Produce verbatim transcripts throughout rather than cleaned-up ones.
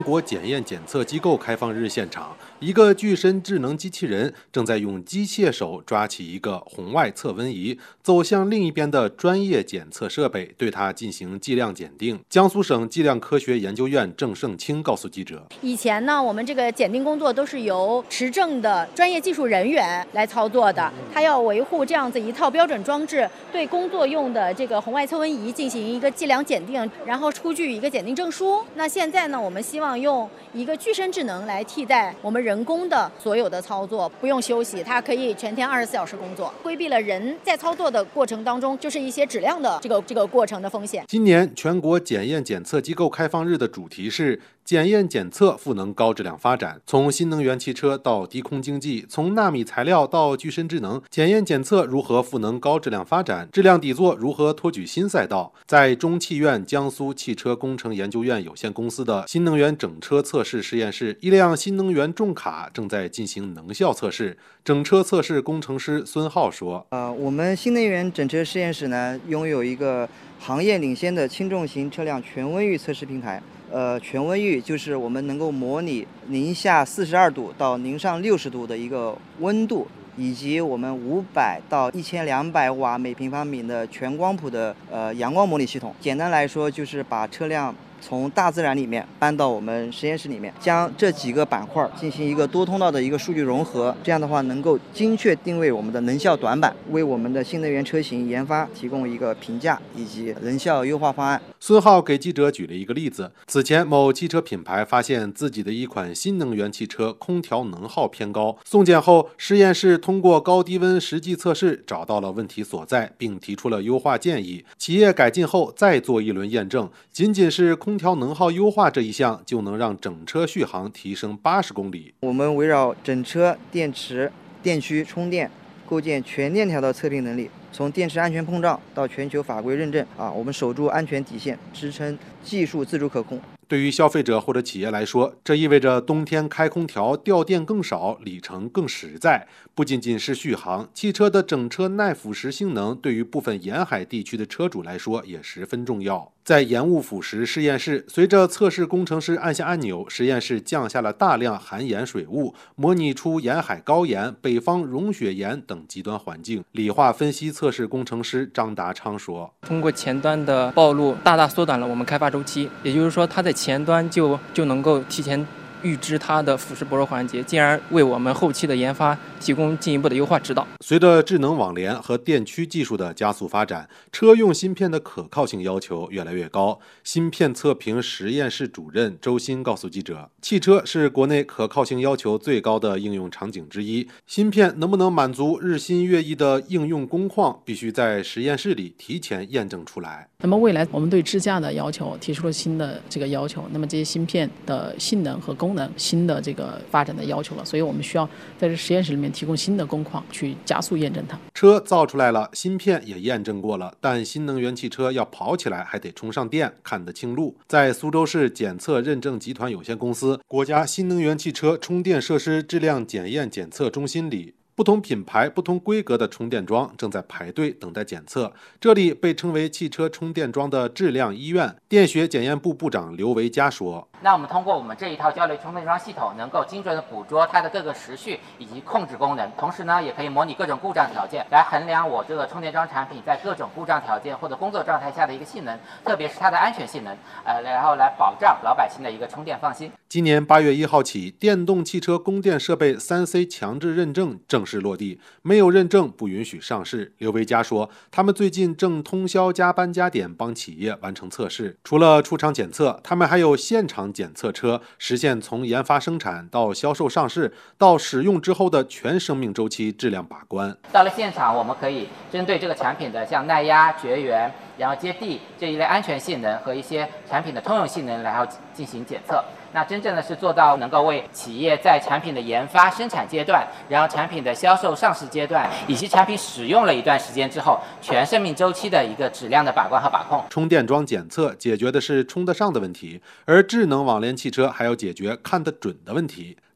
中国检验检测机构开放日现场，一个具身智能机器人正在用机械手抓起一个红外测温仪，走向另一边的专业检测设备，对它进行计量检定。江苏省计量科学研究院郑胜清告诉记者：“ 以前呢，我们这个检定工作都是由持证的专业技术人员来操作的，他要维护这样子一套标准装置，对工作用的这个红外测温仪进行一个计量检定，然后出具一个检定证书。那现在呢，我们希望用一个具身智能来替代我们人工的所有的操作，不用休息，它可以全天二十四小时工作，规避了人在操作的过程当中就是一些质量的这个这个过程的风险。” 今年全国检验检测机构开放日的主题是检验检测赋能高质量发展，从新能源汽车到低空经济，从纳米材料到具身智能，检验检测如何赋能高质量发展，质量底座如何托举新赛道。在中汽院江苏汽车工程研究院有限公司的新能源整车测试实验室，一辆新能源重卡正在进行能效测试。整车测试工程师孙浩说：“ 呃，我们新能源整车实验室呢，拥有一个行业领先的轻重型车辆全温域测试平台。呃，全温域就是我们能够模拟零下四十二度到零上六十度的一个温度，以及我们五百到一千两百瓦每平方米的全光谱的呃阳光模拟系统。简单来说，就是把车辆从大自然里面搬到我们实验室里面，将这几个板块进行一个多通道的一个数据融合，这样的话能够精确定位我们的能效短板，为我们的新能源车型研发提供一个评价以及能效优化方案。” 孙浩给记者举了一个例子，此前某汽车品牌发现自己的一款新能源汽车空调能耗偏高，送检后实验室通过高低温实际测试找到了问题所在，并提出了优化建议。企业改进后再做一轮验证，仅仅是空调能耗优化这一项就能让整车续航提升八十公里。 我们围绕整车电池、电驱、充电，构建全链条的测评能力，从电池安全碰撞到全球法规认证啊，我们守住安全底线，支撑技术自主可控。 对于消费者或者企业来说，这意味着冬天开空调掉电更少，里程更实在。不仅仅是续航，汽车的整车耐腐蚀性能对于部分沿海地区的车主来说也十分重要。在盐雾腐蚀实验室，随着测试工程师按下按钮，实验室降下了大量含盐水雾，模拟出沿海高盐、北方融雪盐等极端环境。理化分析测试工程师张达昌说：“ 通过前端的暴露，大大缩短了我们开发周期，也就是说，它在前端就就能够提前预知它的腐蚀薄弱环节，进而为我们后期的研发提供进一步的优化指导。” 随着智能网联和电驱技术的加速发展，车用芯片的可靠性要求越来越高。芯片测评实验室主任周鑫告诉记者，汽车是国内可靠性要求最高的应用场景之一，芯片能不能满足日新月异的应用工况，必须在实验室里提前验证出来。 那么未来我们对支架的要求提出了新的这个要求，那么这些芯片的性能和功能新的这个发展的要求了，所以我们需要在这实验室里面提供新的工况去加速验证它。 车造出来了，芯片也验证过了，但新能源汽车要跑起来还得充上电，看得清路。在苏州市检测认证集团有限公司国家新能源汽车充电设施质量检验检测中心里，不同品牌、不同规格的充电桩正在排队等待检测。这里被称为汽车充电桩的质量医院。电学检验部部长刘维佳说：“ 那我们通过我们这一套交流充电桩系统，能够精准的捕捉它的各个时序以及控制功能，同时呢，也可以模拟各种故障条件，来衡量我这个充电桩产品在各种故障条件或者工作状态下的一个性能，特别是它的安全性能，呃，然后来保障老百姓的一个充电放心。” 今年八月一号起，电动汽车供电设备 三 C 强制认证正式落地，没有认证不允许上市。刘维佳说，他们最近正通宵加班加点帮企业完成测试，除了出厂检测，他们还有现场检测车，实现从研发生产到销售上市到使用之后的全生命周期质量把关。 到了现场，我们可以针对这个产品的像耐压、绝缘，然后接地这一类安全性能和一些产品的通用性能，然后进行检测。那真正的是做到能够为企业在产品的研发、生产阶段，然后产品的销售、上市阶段，以及产品使用了一段时间之后，全生命周期的一个质量的把关和把控。 充电桩检测解决的是充得上的问题，而智能网联汽车还要解决看得准的问题。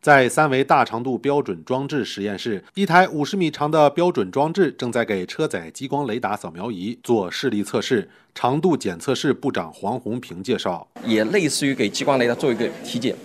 在三维大长度标准装置实验室，一台五十米长的标准装置正在给车载激光雷达扫描仪做视力测试。长度检测室部长黄红平介绍， 也类似于给激光雷达做一个体检。